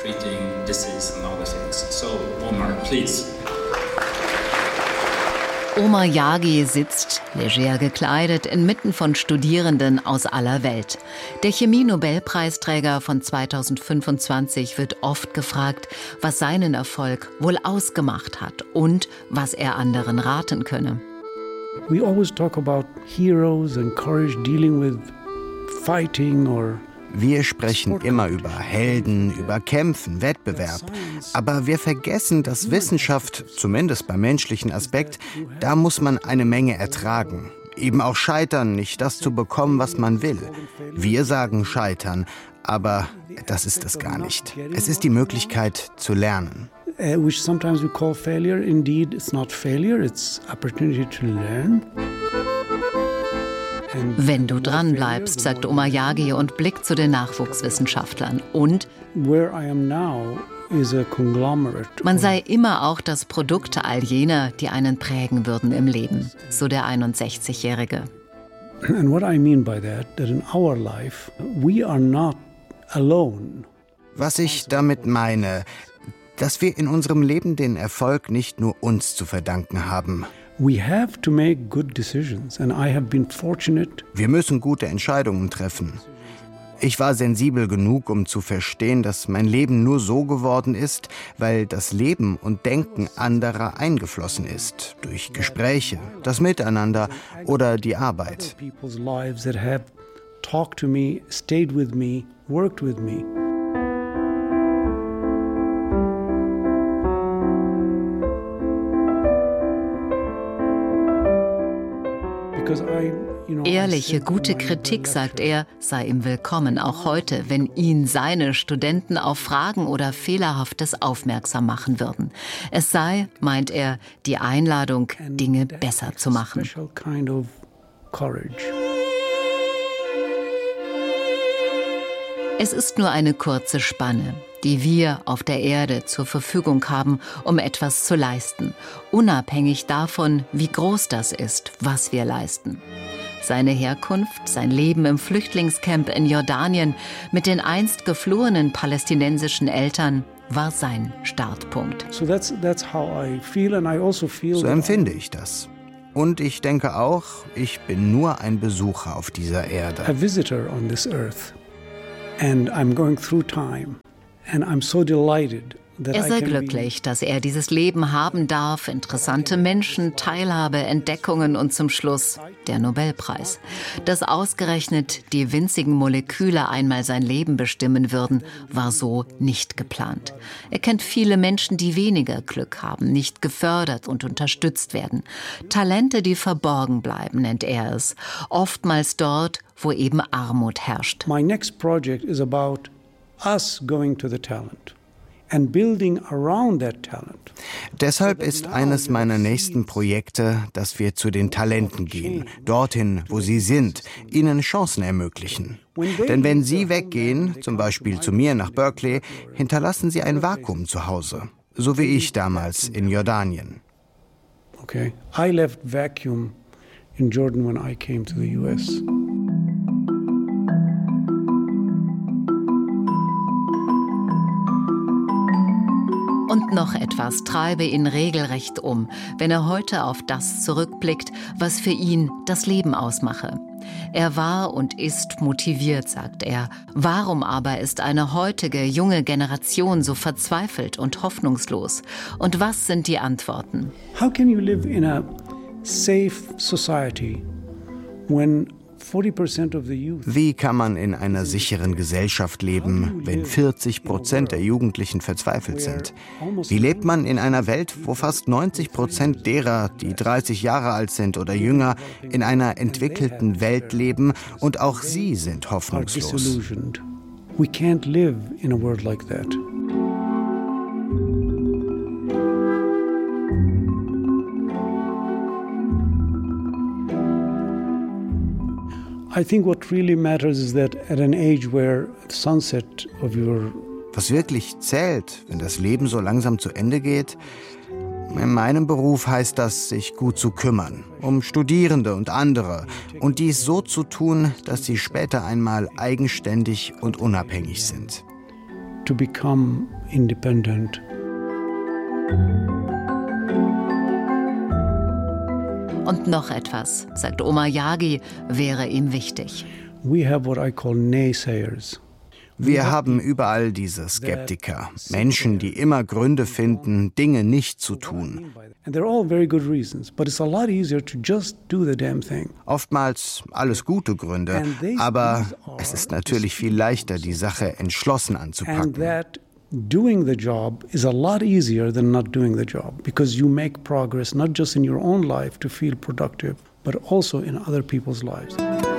eating disease and other things. So, Omar, please. Omar Yaghi sitzt, leger gekleidet, inmitten von Studierenden aus aller Welt. Der Chemie-Nobelpreisträger von 2025 wird oft gefragt, was seinen Erfolg wohl ausgemacht hat und was er anderen raten könne. We always talk about heroes and courage dealing with fighting or Wir sprechen immer über Helden, über Kämpfen, Wettbewerb. Aber wir vergessen, dass Wissenschaft, zumindest beim menschlichen Aspekt, da muss man eine Menge ertragen. Eben auch scheitern, nicht das zu bekommen, was man will. Wir sagen scheitern, aber das ist es gar nicht. Es ist die Möglichkeit zu lernen. Which sometimes we call failure. Indeed, it's not failure, it's opportunity to learn. Wenn du dranbleibst, sagt Omar Yaghi und blickt zu den Nachwuchswissenschaftlern. Und man sei immer auch das Produkt all jener, die einen prägen würden im Leben, so der 61-Jährige. And what I mean by that in our life, we are not alone. Was ich damit meine, dass wir in unserem Leben den Erfolg nicht nur uns zu verdanken haben. We have to make good decisions and I have been fortunate. Wir müssen gute Entscheidungen treffen. Ich war sensibel genug, um zu verstehen, dass mein Leben nur so geworden ist, weil das Leben und Denken anderer eingeflossen ist. Durch Gespräche, das Miteinander oder die Arbeit. People's lives that have talked to me, stayed with me, worked with me. Ehrliche, gute Kritik, sagt er, sei ihm willkommen, auch heute, wenn ihn seine Studenten auf Fragen oder Fehlerhaftes aufmerksam machen würden. Es sei, meint er, die Einladung, Dinge besser zu machen. Es ist nur eine kurze Spanne, die wir auf der Erde zur Verfügung haben, um etwas zu leisten, unabhängig davon, wie groß das ist, was wir leisten. Seine Herkunft, sein Leben im Flüchtlingscamp in Jordanien mit den einst geflohenen palästinensischen Eltern war sein Startpunkt. So empfinde ich das. Und ich denke auch, ich bin nur ein Besucher auf dieser Erde. A visitor on this earth. And I'm going through time. And I'm so delighted. Er sei glücklich, dass er dieses Leben haben darf, interessante Menschen, Teilhabe, Entdeckungen und zum Schluss der Nobelpreis. Dass ausgerechnet die winzigen Moleküle einmal sein Leben bestimmen würden, war so nicht geplant. Er kennt viele Menschen, die weniger Glück haben, nicht gefördert und unterstützt werden. Talente, die verborgen bleiben, nennt er es. Oftmals dort, wo eben Armut herrscht. My next project is about us going to the talent. And building around that talent. Deshalb ist eines meiner nächsten Projekte, dass wir zu den Talenten gehen, dorthin, wo sie sind, ihnen Chancen ermöglichen. Denn wenn sie weggehen, zum Beispiel zu mir nach Berkeley, hinterlassen sie ein Vakuum zu Hause, so wie ich damals in Jordanien. Okay, I left vacuum in Jordan when I came to the US. Und noch etwas treibe ihn regelrecht um, wenn er heute auf das zurückblickt, was für ihn das Leben ausmache. Er war und ist motiviert, sagt er. Warum aber ist eine heutige, junge Generation so verzweifelt und hoffnungslos? Und was sind die Antworten? How can you live in a safe society when 40% of the youth... Wie kann man in einer sicheren Gesellschaft leben, wenn 40% der Jugendlichen verzweifelt sind? Wie lebt man in einer Welt, wo fast 90% derer, die 30 Jahre alt sind oder jünger, in einer entwickelten Welt leben und auch sie sind hoffnungslos? We can't live in a world like that. I think what really matters is that at an age where the sunset of your... Was wirklich zählt, wenn das Leben so langsam zu Ende geht, in meinem Beruf heißt das, sich gut zu kümmern, um Studierende und andere und dies so zu tun, dass sie später einmal eigenständig und unabhängig sind. To become independent. Und noch etwas, sagt Omar Yaghi, wäre ihm wichtig. We have what I call naysayers. Wir haben überall diese Skeptiker, Menschen, die immer Gründe finden, Dinge nicht zu tun. Oftmals alles gute Gründe, aber es ist natürlich viel leichter, die Sache entschlossen anzupacken. Doing the job is a lot easier than not doing the job, because you make progress not just in your own life to feel productive, but also in other people's lives.